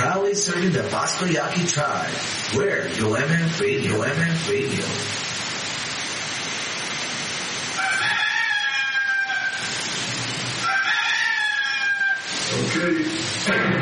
proudly serving the Bosco Yaqui tribe. We're UMF Radio, UMF Radio. Okay.